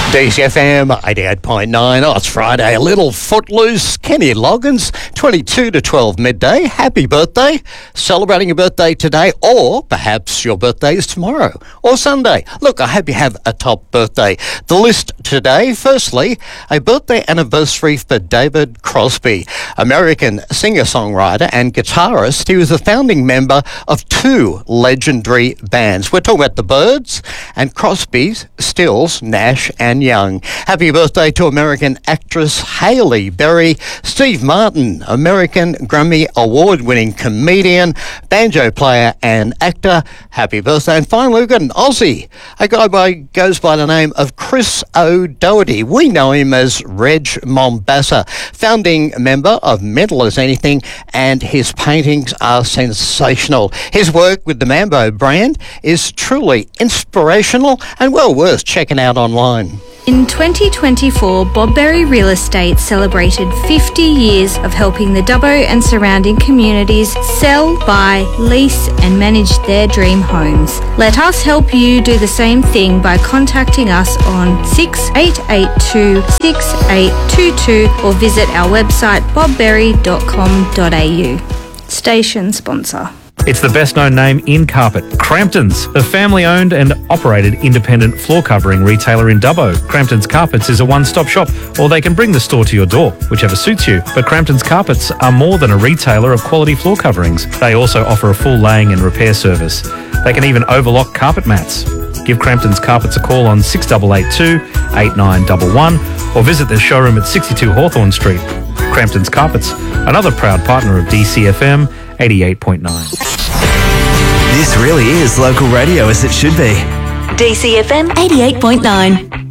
DCFM 88.9. Oh, it's Friday. A little footloose. Kenny Loggins, 22 to 12 midday. Happy birthday. Celebrating your birthday today, or perhaps your birthday is tomorrow or Sunday. Look, I hope you have a top birthday. The list today, firstly, a birthday anniversary for David Crosby, American singer-songwriter and guitarist. He was a founding member of two legendary bands. We're talking about the Byrds and Crosby's, Stills, Nash and Young. Happy birthday to American actress Halle Berry. Steve Martin, American Grammy Award-winning comedian, banjo player and actor. Happy birthday. And finally, we've got an Aussie, a guy goes by the name of Chris O'Doherty. We know him as Reg Mombassa, founding member of Mental as Anything, and his paintings are sensational. His work with the Mambo brand is truly inspirational and well worth checking out online. In 2024, Bob Berry Real Estate celebrated 50 years of helping the Dubbo and surrounding communities sell, buy, lease and manage their dream homes. Let us help you do the same thing by contacting us on 6882 6822 or visit our website bobberry.com.au. Station sponsor. It's the best-known name in carpet, Crampton's, a family-owned and operated independent floor covering retailer in Dubbo. Crampton's Carpets is a one-stop shop, or they can bring the store to your door, whichever suits you. But Crampton's Carpets are more than a retailer of quality floor coverings. They also offer a full laying and repair service. They can even overlock carpet mats. Give Crampton's Carpets a call on 6882 8911 or visit their showroom at 62 Hawthorne Street. Crampton's Carpets, another proud partner of DCFM 88.9. This really is local radio as it should be. DCFM 88.9.